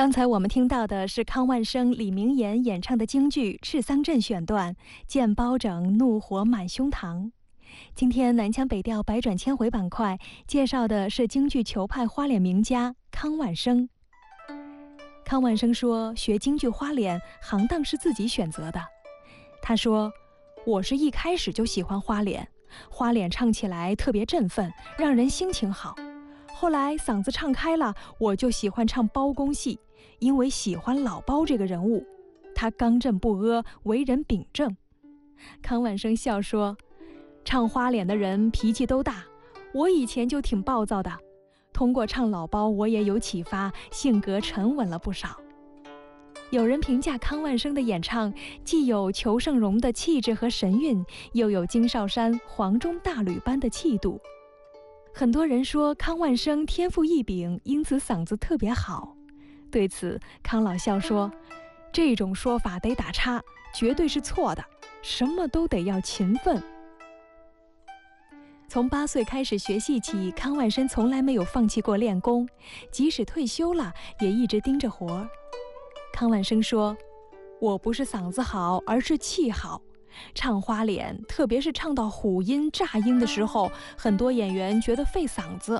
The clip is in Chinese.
刚才我们听到的是康万生、李明岩演唱的京剧《赤桑镇》选段，见包拯怒火满胸膛。今天南腔北调百转千回板块介绍的是京剧球派花脸名家康万生。康万生说，学京剧花脸行当是自己选择的。他说，我是一开始就喜欢花脸，花脸唱起来特别振奋，让人心情好。后来嗓子唱开了，我就喜欢唱包公戏，因为喜欢老包这个人物，他刚正不阿，为人秉正。康万生笑说，唱花脸的人脾气都大，我以前就挺暴躁的，通过唱老包我也有启发，性格沉稳了不少。有人评价康万生的演唱既有裘盛戎的气质和神韵，又有金少山、黄钟大吕般的气度。很多人说康万生天赋异禀，因此嗓子特别好。对此，康老笑说，这种说法得打叉，绝对是错的，什么都得要勤奋。从8岁开始学戏起，康万生从来没有放弃过练功，即使退休了，也一直盯着活儿。康万生说，我不是嗓子好，而是气好。唱花脸，特别是唱到虎音、炸音的时候，很多演员觉得费嗓子，